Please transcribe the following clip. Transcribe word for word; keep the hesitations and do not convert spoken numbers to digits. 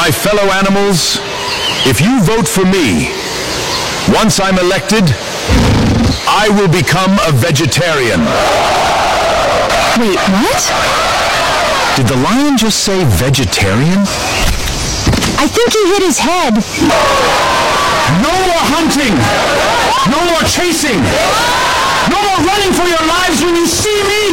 My fellow animals, if you vote for me, once I'm elected, I will become a vegetarian. Wait, what? Did the lion just say vegetarian? I think he hit his head. No more hunting! No more chasing! No more running for your lives when you see me!